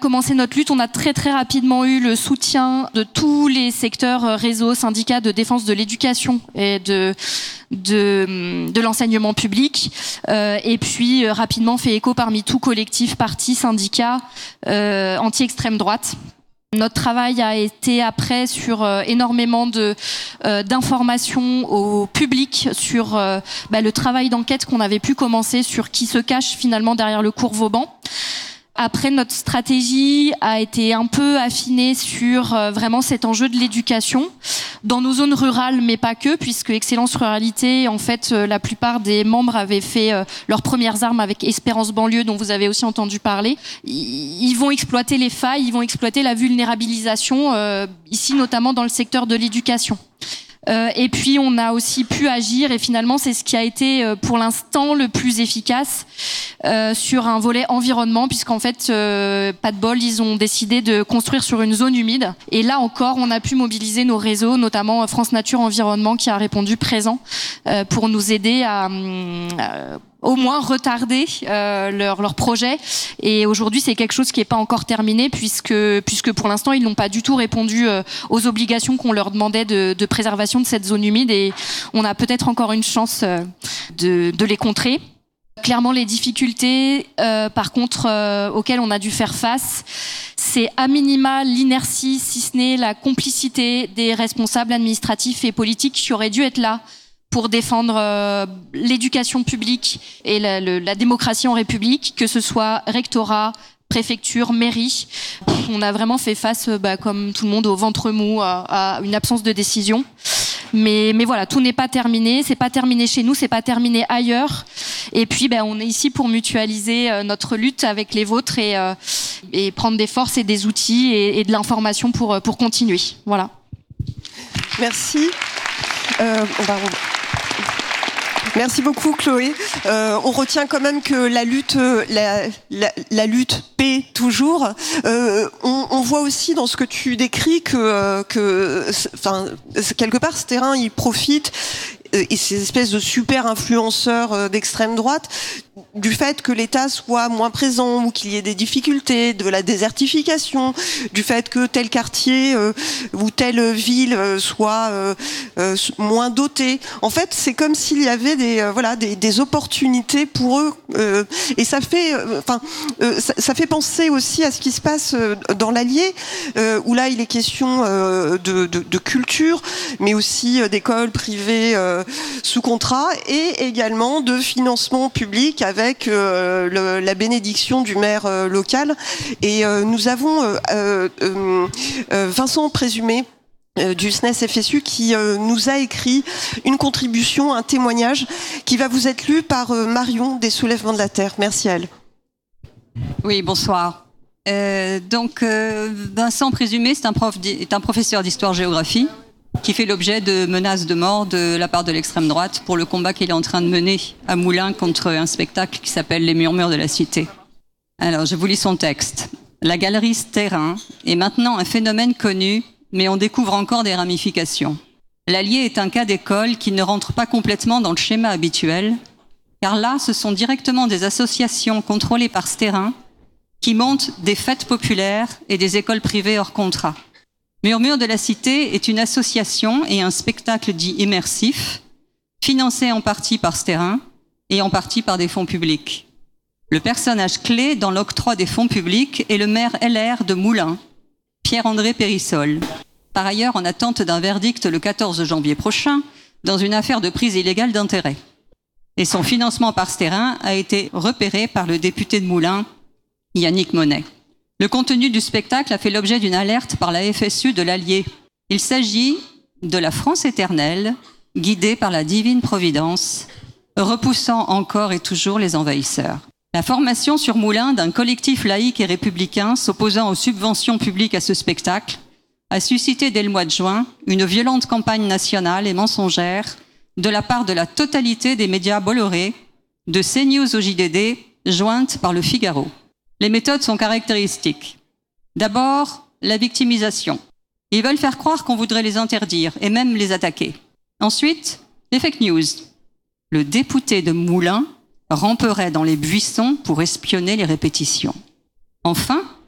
Commencer notre lutte, on a très très rapidement eu le soutien de tous les secteurs réseaux, syndicats de défense de l'éducation et de l'enseignement public, et puis rapidement fait écho parmi tout collectif, partis, syndicats anti-extrême droite. Notre travail a été après sur énormément d'informations au public sur le travail d'enquête qu'on avait pu commencer sur qui se cache finalement derrière le cours Vauban. Après, notre stratégie a été un peu affinée sur vraiment cet enjeu de l'éducation dans nos zones rurales, mais pas que, puisque Excellence Ruralité, en fait, la plupart des membres avaient fait leurs premières armes avec Espérance Banlieue, dont vous avez aussi entendu parler. Ils vont exploiter les failles, ils vont exploiter la vulnérabilisation, ici notamment dans le secteur de l'éducation. Et puis on a aussi pu agir, et finalement c'est ce qui a été pour l'instant le plus efficace sur un volet environnement, puisqu'en fait pas de bol, ils ont décidé de construire sur une zone humide, et là encore on a pu mobiliser nos réseaux, notamment France Nature Environnement qui a répondu présent pour nous aider à au moins retarder leur projet. Et aujourd'hui, c'est quelque chose qui n'est pas encore terminé, puisque pour l'instant, ils n'ont pas du tout répondu aux obligations qu'on leur demandait de préservation de cette zone humide. Et on a peut-être encore une chance de les contrer. Clairement, les difficultés, par contre, auxquelles on a dû faire face, c'est à minima l'inertie, si ce n'est la complicité des responsables administratifs et politiques qui auraient dû être là pour défendre l'éducation publique et la démocratie en République, que ce soit rectorat, préfecture, mairie. On a vraiment fait face, comme tout le monde, au ventre mou, à une absence de décision. Mais voilà, tout n'est pas terminé. C'est pas terminé chez nous, c'est pas terminé ailleurs. Et puis, on est ici pour mutualiser notre lutte avec les vôtres et prendre des forces et des outils et de l'information pour continuer. Voilà. Merci. Merci beaucoup Chloé. On retient quand même que la lutte paie toujours. On voit aussi dans ce que tu décris que quelque part ce terrain il profite, et ces espèces de super influenceurs d'extrême droite, du fait que l'État soit moins présent ou qu'il y ait des difficultés, de la désertification, du fait que tel quartier ou telle ville soit moins dotée. En fait, c'est comme s'il y avait des opportunités pour eux, et ça fait penser aussi à ce qui se passe dans l'Allier, où là il est question de culture, mais aussi d'écoles privées sous contrat, et également de financement public avec la bénédiction du maire local. Et nous avons Vincent Présumé du SNES FSU qui nous a écrit une contribution, un témoignage qui va vous être lu par Marion des Soulèvements de la Terre. Merci à elle. Oui, bonsoir. Vincent Présumé, est un professeur d'histoire-géographie qui fait l'objet de menaces de mort de la part de l'extrême droite pour le combat qu'il est en train de mener à Moulins contre un spectacle qui s'appelle Les Murmures de la Cité. Alors, je vous lis son texte. La galerie Terrain est maintenant un phénomène connu, mais on découvre encore des ramifications. L'Allier est un cas d'école qui ne rentre pas complètement dans le schéma habituel, car là, ce sont directement des associations contrôlées par Terrain qui montent des fêtes populaires et des écoles privées hors contrat. Murmure de la Cité est une association et un spectacle dit immersif, financé en partie par Terrain et en partie par des fonds publics. Le personnage clé dans l'octroi des fonds publics est le maire LR de Moulins, Pierre-André Périssol. Par ailleurs, en attente d'un verdict le 14 janvier prochain, dans une affaire de prise illégale d'intérêt. Et son financement par Terrain a été repéré par le député de Moulins, Yannick Monet. Le contenu du spectacle a fait l'objet d'une alerte par la FSU de l'Allier. Il s'agit de la France éternelle, guidée par la divine providence, repoussant encore et toujours les envahisseurs. La formation sur Moulins d'un collectif laïque et républicain s'opposant aux subventions publiques à ce spectacle a suscité dès le mois de juin une violente campagne nationale et mensongère de la part de la totalité des médias Bolloré, de CNews au JDD, jointe par le Figaro. Les méthodes sont caractéristiques. D'abord, la victimisation. Ils veulent faire croire qu'on voudrait les interdire et même les attaquer. Ensuite, les fake news. Le député de Moulins ramperait dans les buissons pour espionner les répétitions. Enfin,